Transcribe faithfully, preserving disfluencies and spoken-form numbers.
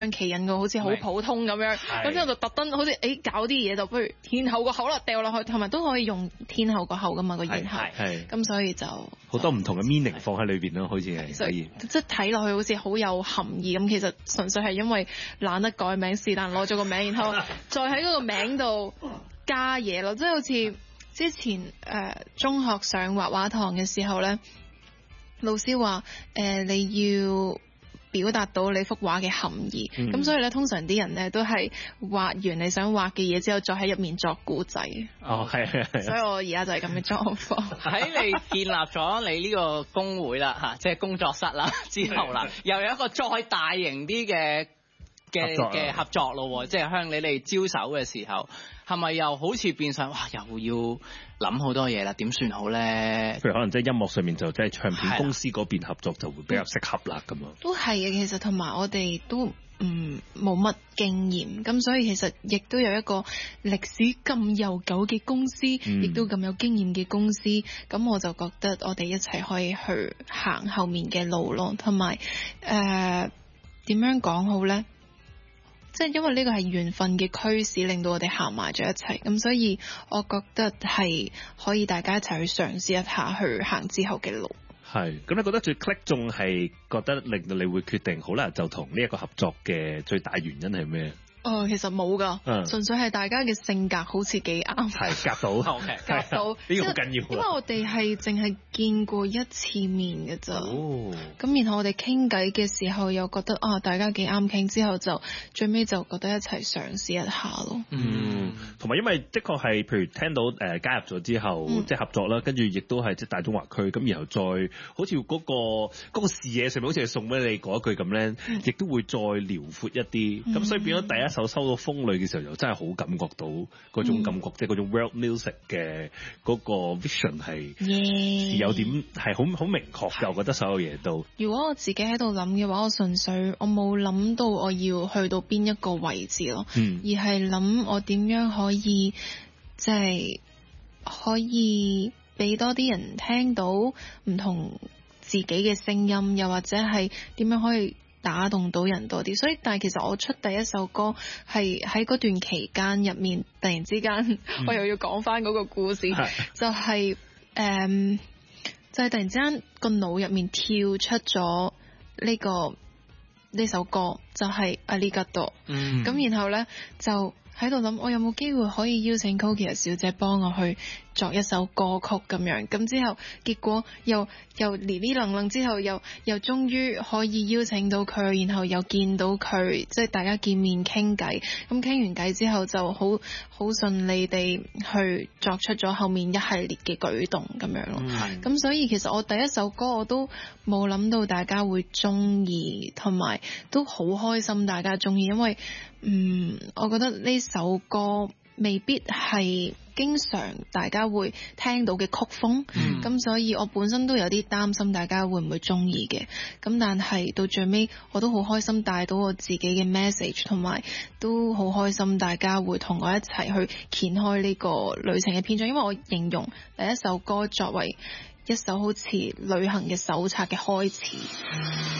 奇人嘅，好似好普通咁樣。咁之後就特登好似誒搞啲嘢，就不如天后個口啦，掉落去，同埋都可以用天后個口噶嘛個咽喉。係咁所以就好多唔同嘅 meaning 放喺裏邊咯，好似係。所以即係睇落去好似好有含義咁，其實純粹係因為懶得改名，是但攞咗個名，然後再喺嗰個名度加嘢咯，即係好似之前誒、呃、中學上畫畫堂嘅時候咧，老師話誒、呃、你要表達到你幅畫嘅含義，咁、嗯、所以咧通常啲人咧都係畫完你想畫嘅嘢之後，再喺入面作故仔。 哦，係係係。所以我而家就係咁嘅狀況。 喺你建立咗你呢個工會啦，嚇，即係工作室啦之後啦，又有一個再大型啲嘅嘅嘅合作咯，即係向你哋招手嘅時候，係咪又好似變相哇，又要諗好多嘢啦？點算好咧？ 譬如可能即係音樂上面就即係唱片公司嗰邊合作就會比較適合啦咁樣。 都係嘅，其實同埋我哋都唔冇乜經驗，咁所以其實亦都有一個歷史咁悠久嘅公司，亦、嗯、都咁有經驗嘅公司，咁我就覺得我哋一齊可以去行後面嘅路咯，同埋誒點樣講好咧？即係因為呢個係緣分嘅驅使，令到我哋行埋咗一齊，咁所以我覺得係可以大家一齊去嘗試一下去行之後嘅路。 係，咁你覺得最 click 仲係覺得令到你會決定好啦，就同呢一個合作嘅最大原因係咩？ 哦，其實冇噶，純、嗯、粹係大家嘅性格好似幾啱， 係夾到， 夾到，呢個好緊要。 因為我哋係淨係見過一次面嘅咋，咁、哦、然後我哋傾偈嘅時候又覺得啊，大家幾啱傾，之後就最尾就覺得一齊嘗試一下咯。 嗯，同埋因為的確係，譬如聽到誒、呃、加入咗之後，嗯、即係合作啦，跟住亦都係即係大中華區，咁然後再好似嗰、嗰個嗰、嗰個視野上面，好似係送俾你嗰一句咁咧，亦、嗯、都會再遼闊一啲，咁、嗯、所以變咗第一首收到風裏嘅時候，又真係好感覺到嗰種感覺，嗯、即係嗰種 world music 嘅嗰個 vision 係、yeah. 有點係好好明確嘅。我覺得所有嘢都， 如果我自己喺度諗嘅話，我純粹我冇諗到我要去到邊一個位置咯，嗯、而係諗我點樣可以即係、就是、可以俾多啲人聽到唔同自己嘅聲音，又或者係點樣可以打動到人多啲，所以但係其實我出第一首歌係喺嗰段期間入面，突然之間、嗯、我又要講翻嗰個故事，就係、是、誒、嗯，就係、是、突然之間個腦入面跳出咗呢、這個呢首歌，就係阿里嘎多，咁然後咧就喺度諗，我有冇機會可以邀請 Cokia 小姐幫我去作一首歌曲咁樣，咁之後結果又又連呢愣愣之後又又終於可以邀請到佢，然後又見到佢，即係大家見面傾偈，咁傾完偈之後就好好順利地去作出咗後面一系列嘅舉動咁樣咯。咁、嗯、所以其實我第一首歌我都冇諗到大家會中意，同埋都好開心大家中意，因為嗯，我覺得呢首歌未必係經常大家會聽到嘅曲風，咁、嗯、所以我本身都有啲擔心大家會唔會中意嘅，咁但係到最尾我都好開心帶到我自己嘅 message， 同埋都好開心大家會同我一齊去掀開呢個旅程嘅篇章，因為我形容第一首歌作為一首好似旅行嘅手冊嘅開始。